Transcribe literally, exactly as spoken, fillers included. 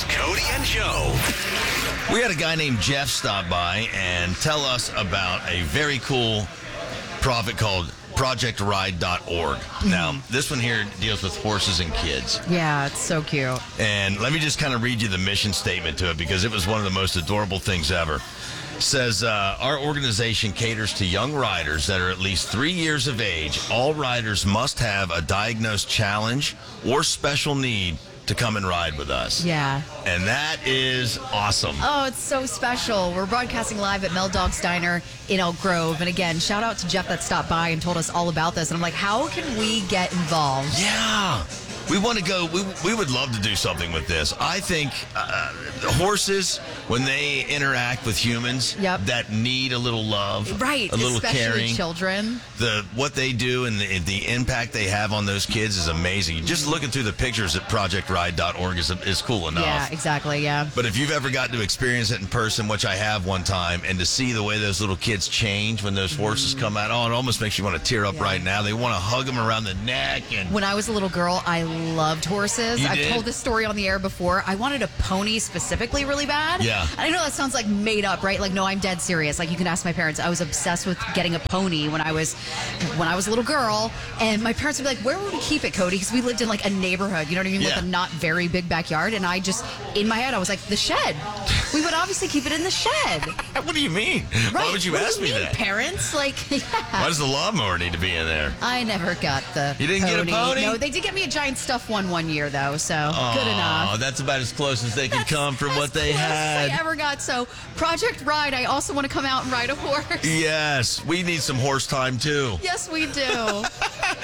It's Cody and Joe. We had a guy named Jeff stop by and tell us about a very cool project called project ride dot org. Now, this one here deals with horses and kids. Yeah, it's so cute. And let me just kind of read you the mission statement to it because it was one of the most adorable things ever. It says, uh, our organization caters to young riders that are at least three years of age. All riders must have a diagnosed challenge or special need to come and ride with us. Yeah. And that is awesome. Oh, it's so special. We're broadcasting live at Mel Dog's Diner in Elk Grove. And again, shout out to Jeff that stopped by and told us all about this. And I'm like, how can we get involved? Yeah. We want to go, we, we would love to do something with this. I think uh, horses, when they interact with humans Yep. that need a little love, Right. a little Especially caring, children. the what they do and the, the impact they have on those kids is amazing. Just looking through the pictures at project ride dot org is, is cool enough. Yeah, exactly. Yeah. But if you've ever gotten to experience it in person, which I have one time, and to see the way those little kids change when those horses come out, oh, it almost makes you want to tear up Yeah. right now. They want to hug them around the neck. And When I was a little girl, I loved horses. You I've did? told this story on the air before. I wanted a pony specifically really bad. Yeah. And I know that sounds like made up, right? Like, no, I'm dead serious. Like, you can ask my parents. I was obsessed with getting a pony when I was when I was a little girl. And my parents would be like, where would we keep it, Cody? Because we lived in like a neighborhood, you know what I mean? Yeah. With a not very big backyard. And I just, in my head, I was like, the shed. We would obviously keep it in the shed. what do you mean? Right. Why would you What do ask me mean, that? Parents? Like, yeah. Why does the lawnmower need to be in there? I never got the You didn't pony. get a pony? No, they did get me a giant stuffed one one year, though, so good enough. Oh, that's about as close as they could come from As what they close as had. I ever got. So, Project Ride, I also want to come out and ride a horse. Yes, we need some horse time too. Yes, we do.